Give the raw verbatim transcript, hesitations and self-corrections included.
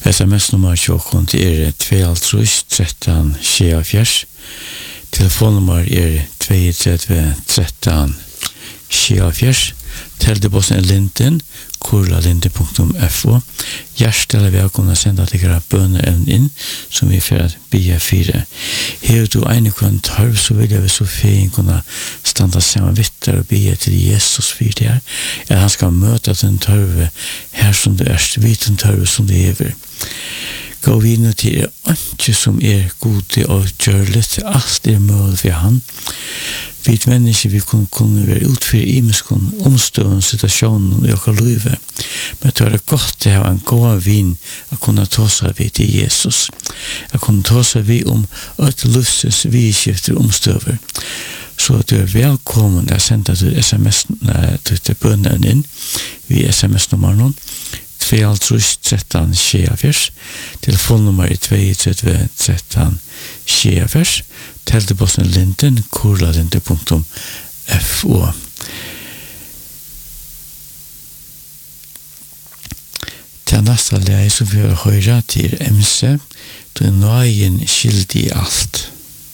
sms-nummer tjokken er två tretton tjuefjers. Telefonnummer er två tre tretton tjuefjers. Teldeposten er linten, kurlalinte punktum f o. Hjertelig velkommen senda til dere bønner inn, som vi får bia fire. Her du ene kan tarv, så vil jeg så fein kunne standa sammen vitter og bia til Jesus fire her. At han skal møte den tarve her som du er, vidt den tarve som du hever. Gå vi nå til ikke som er gode og gjørligt, alt er mål for han. Vi mennesker vi kunne, kunne være utfyrt i mennesken omstående situasjonen i okker livet. Men det er godt å ha en god vin å kunne ta seg vidt til Jesus. Å kunne ta seg vidt om et livsens vidskifter omstøver. Så du er velkommen å sende til sms til bønnen inn ved sms-nummeren två tretton tjuefjers. Telefonnummer er två tre tretton tjuefjers. Teldeposten linten, kurlalinte punktum f o. Til neste leie som vi har høyre til M C, du er nøyen skyldig i alt.